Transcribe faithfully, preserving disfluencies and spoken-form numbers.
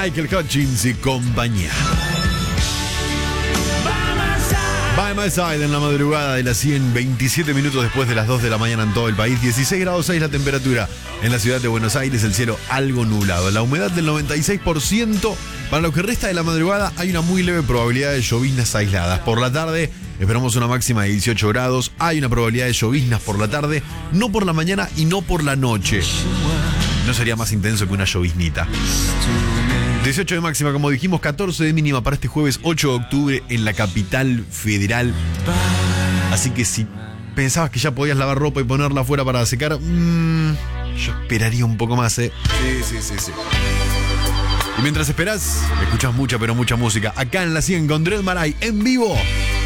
Michael Hutchins y compañía. By My Side en la madrugada de las cien, veintisiete minutos después de las dos de la mañana en todo el país. dieciséis grados seis la temperatura en la ciudad de Buenos Aires, el cielo algo nublado. La humedad del noventa y seis por ciento. Para lo que resta de la madrugada hay una muy leve probabilidad de lloviznas aisladas. Por la tarde esperamos una máxima de dieciocho grados. Hay una probabilidad de lloviznas por la tarde, no por la mañana y no por la noche. No sería más intenso que una lloviznita. dieciocho de máxima, como dijimos, catorce de mínima para este jueves ocho de octubre en la capital federal. Así que si pensabas que ya podías lavar ropa y ponerla afuera para secar, mmm, yo esperaría un poco más, ¿eh? Sí, sí, sí, sí. Y mientras esperás, escuchás mucha, pero mucha música. Acá en La cien con Dread Marai, en vivo.